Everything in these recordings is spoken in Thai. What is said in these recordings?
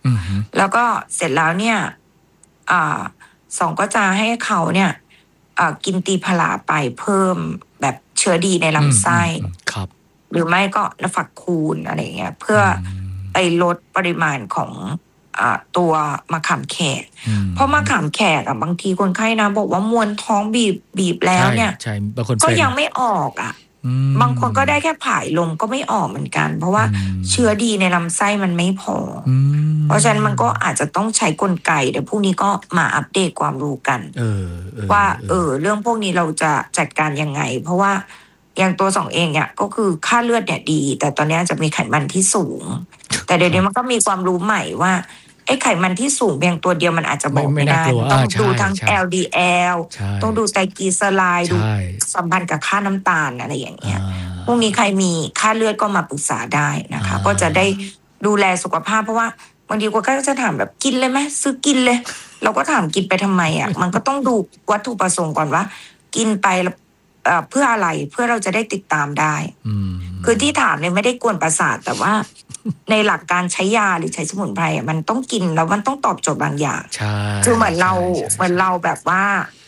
แล้วก็เสร็จแล้วเนี่ยสองก็จะให้เขาเนี่ยกินตีผลาไปเพิ่มแบบเชื้อดีในลำไส้ครับหรือไม่ก็นฝักคูณอะไรเงี้ยเพื่อไปลดปริมาณของตัวมะขามแขกเพราะมะขามแขกบางทีคนไข้นะบอกว่ามวนท้องบีบแล้วเนี่ยก็ยังไม่ออกบางคนก็ได้แค่ผายลมก็ไม่ออกเหมือนกันเพราะว่าเชื้อดีในลำไส้มันไม่พอเพราะฉะนั้นมันก็อาจจะต้องใช้กลไกเดี๋ยวพรุ่งนี้ก็มาอัปเดตความรู้กันว่าเรื่องพวกนี้เราจะจัดการยังไงเพราะว่าอย่างตัวสองเองเนี่ยก็คือค่าเลือดเนี่ยดีแต่ตอนนี้จะมีไขมันที่สูงแต่เดี๋ยวนี้มันก็มีความรู้ใหม่ว่าไอ้ไขมันที่สูงเพียงตัวเดียวมันอาจจะบอกไม่ได้ต้องดูทั้ง LDL ต้องดูไตรกลีเซอไรด์ดูสัมพันธ์กับค่าน้ำตาลอะไรอย่างเงี้ยพวกนี้ใครมีค่าเลือดก็มาปรึกษาได้นะคะก็จะได้ดูแลสุขภาพเพราะว่าบางทีคนก็จะถามแบบกินเลยไหมซื้อกินเลยเราก็ถามกินไปทำไมมันก็ต้องดูวัตถุประสงค์ก่อนว่ากินไปเพื่ออะไรเพื่อเราจะได้ติดตามได้คือที่ถามเนี่ยไม่ได้กวนประสาทแต่ว่าในหลักการใช้ยาหรือใช้สมุนไพรมันต้องกินแล้วมันต้องตอบโจทย์บางอย่างคือเหมือนเราแบบว่า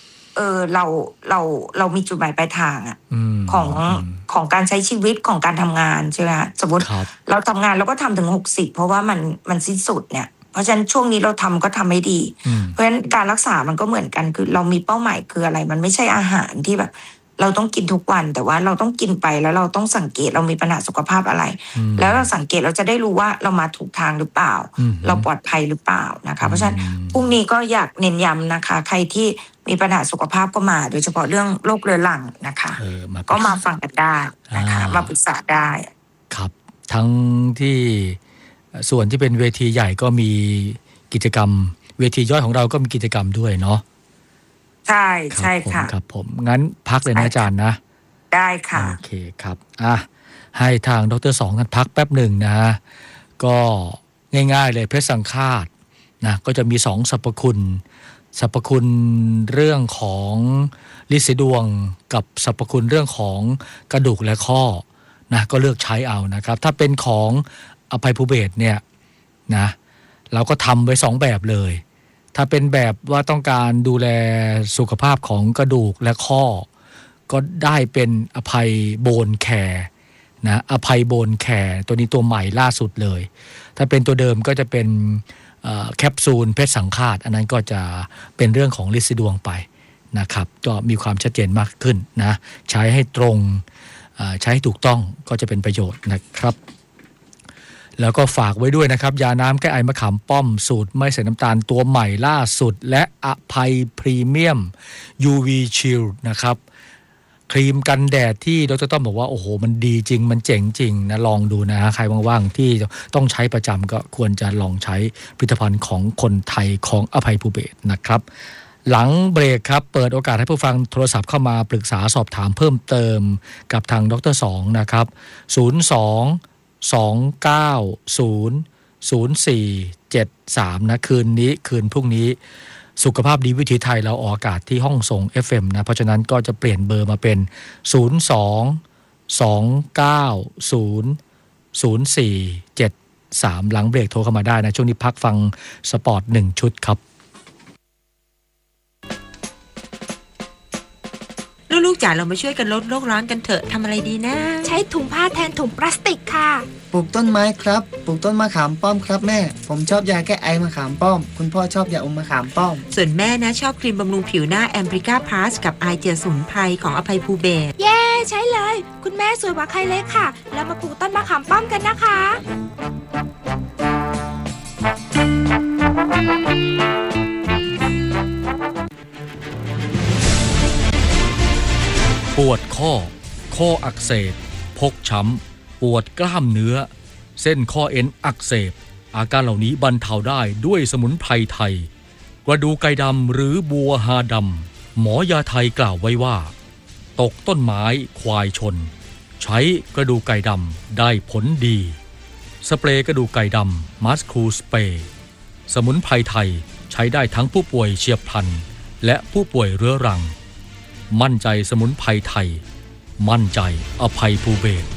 เรามีจุดหมายปลายทางของการใช้ชีวิตของการทำงานใช่ไหมสมมติเราทำงานเราก็ทำถึง60เพราะว่ามันสิ้นสุดเนี่ยเพราะฉะนั้นช่วงนี้เราทำก็ทำให้ดีเพราะฉะนั้นการรักษามันก็เหมือนกันคือเรามีเป้าหมายคืออะไรมันไม่ใช่อาหารที่แบบเราต้องกินทุกวันแต่ว่าเราต้องกินไปแล้วเราต้องสังเกตเรามีปัญหาสุขภาพอะไรแล้วเราสังเกตเราจะได้รู้ว่าเรามาถูกทางหรือเปล่าเราปลอดภัยหรือเปล่านะคะเพราะฉะนั้นพรุ่งนี้ก็อยากเน้นย้ำนะคะใครที่มีปัญหาสุขภาพก็มาโดยเฉพาะเรื่องโรคเรื้อรังนะคะก็มาฟังกันได้นะคะมาปรึกษาได้ครับทั้งที่ส่วนที่เป็นเวทีใหญ่ก็มีกิจกรรมเวทีย่อยของเราก็มีกิจกรรมด้วยเนาะใช่ค่ะครับผมงั้นพักเลยนะอาจารย์นะได้ค่ะโอเคครับให้ทางดร.สองท่านพักแป๊บหนึ่งนะก็ง่ายๆเลยเพชรสังฆาตนะก็จะมี2สรรพคุณเรื่องของฤทธิ์สีดวงกับสรรพคุณเรื่องของกระดูกและข้อนะก็เลือกใช้เอานะครับถ้าเป็นของอภัยภูเบศรเนี่ยนะเราก็ทำไว้2แบบเลยถ้าเป็นแบบว่าต้องการดูแลสุขภาพของกระดูกและข้อก็ได้เป็นอภัยโบนแคร์นะอภัยโบนแคร์ตัวนี้ตัวใหม่ล่าสุดเลยถ้าเป็นตัวเดิมก็จะเป็นแคปซูลเพชรสังฆาตอันนั้นก็จะเป็นเรื่องของฤทธิ์สีดวงไปนะครับก็มีความชัดเจนมากขึ้นนะใช้ให้ตรงใช้ให้ถูกต้องก็จะเป็นประโยชน์นะครับแล้วก็ฝากไว้ด้วยนะครับยาน้ำแก้ไอมะขามป้อมสูตรไม่ใส่น้ำตาลตัวใหม่ล่าสุดและอภัยพรีเมียม UV Shield นะครับครีมกันแดดที่ดร.ต้อมบอกว่าโอ้โหมันดีจริงมันเจ๋งจริงนะลองดูนะใครว่างๆที่ต้องใช้ประจำก็ควรจะลองใช้ผลิตภัณฑ์ของคนไทยของอภัยภูเบศรนะครับหลังเบรกครับเปิดโอกาสให้ผู้ฟังโทรศัพท์เข้ามาปรึกษาสอบถามเพิ่มเติมกับทางดร.สองนะครับ02-290-0473นะคืนพรุ่งนี้สุขภาพดีวิถีไทยเราออกอากาศที่ห้องส่ง FM นะเพราะฉะนั้นก็จะเปลี่ยนเบอร์มาเป็น02-290-0473หลังเบรกโทรเข้ามาได้นะช่วงนี้พักฟังสปอร์ต1ชุดครับลูกๆจ๋าเรามาช่วยกันลดโลกร้อนกันเถอะทำอะไรดีนะใช้ถุงผ้าแทนถุงพลาสติกค่ะปลูกต้นไม้ครับปลูกต้นมะขามป้อมครับแม่ผมชอบยาแก้ไอมะขามป้อมคุณพ่อชอบยาอมมะขามป้อมส่วนแม่นะชอบครีมบำรุงผิวหน้าแอมบริก้าพลัสกับไอเจลสมุนไพรของอภัยภูเบศรเย้ใช้เลยคุณแม่สวยกว่าใครเลยค่ะแล้วมาปลูกต้นมะขามป้อมกันนะคะปวดข้ออักเสบพกช้ำปวดกล้ามเนื้อเส้นข้อเอ็นอักเสบอาการเหล่านี้บรรเทาได้ด้วยสมุนไพรไทยกระดูกไก่ดำหรือบัวฮาดำหมอยาไทยกล่าวไว้ว่าตกต้นไม้ควายชนใช้กระดูกไก่ดำได้ผลดีสเปรย์กระดูกไก่ดำมัสคูสเปรย์สมุนไพรไทยใช้ได้ทั้งผู้ป่วยเฉียบพลันและผู้ป่วยเรื้อรังมั่นใจสมุนไพรไทยมั่นใจอภัยภูเบศร